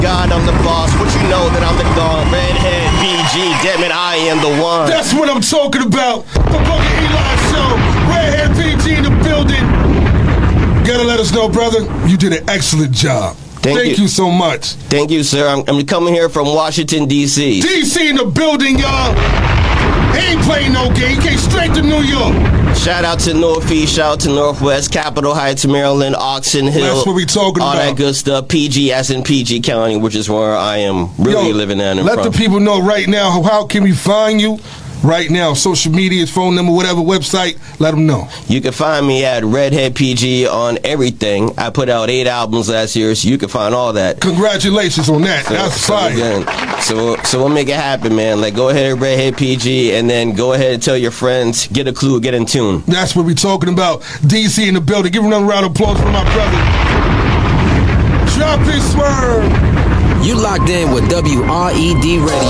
God, I'm the boss. What you know that I'm the dog? Redhead PG, damn it, I am the one. That's what I'm talking about. The Booker Eli Show. Redhead PG in the building. Gotta let us know, brother. You did an excellent job. Thank you so much. Thank you, sir. I'm coming here from Washington, D.C. D.C. in the building, y'all. He ain't playing no game. He came straight to New York. Shout out to Northeast, shout out to Northwest, Capitol Heights, Maryland, Oxon Hill. That's what we talking all about. All that good stuff. PG, as in PG County, which is where I am really living at. Let the people know right now, how can we find you? Right now, social media, phone number, whatever, website, let them know. You can find me at Redhead PG on everything. I put out 8 albums last year, so you can find all that. Congratulations on that. That's fire. So we'll make it happen, man. Like, go ahead, Redhead PG, and then go ahead and tell your friends, get a clue, get in tune. That's what we're talking about. DC in the building. Give him another round of applause for my brother. Drop it, Swerve. You locked in with WRED Radio.